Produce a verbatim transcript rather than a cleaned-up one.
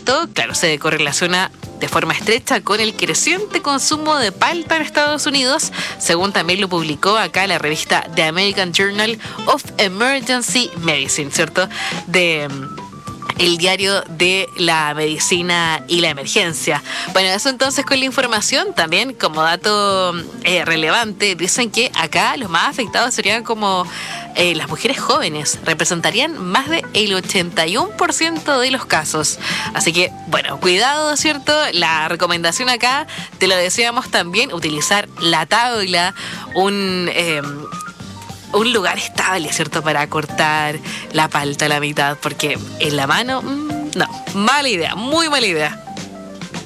aumento, claro, se correlaciona de forma estrecha con el creciente consumo de palta en Estados Unidos, según también lo publicó acá la revista The American Journal of Emergency Medicine, ¿cierto? De el diario de la medicina y la emergencia. Bueno, eso entonces con la información. También como dato eh, relevante, dicen que acá los más afectados serían como eh, las mujeres jóvenes, representarían más del ochenta y uno por ciento de los casos. Así que, bueno, cuidado, ¿cierto? La recomendación acá, te lo decíamos también, utilizar la tabla, un... Eh, un lugar estable, ¿cierto? Para cortar la palta a la mitad, porque en la mano, mmm, no, mala idea, muy mala idea.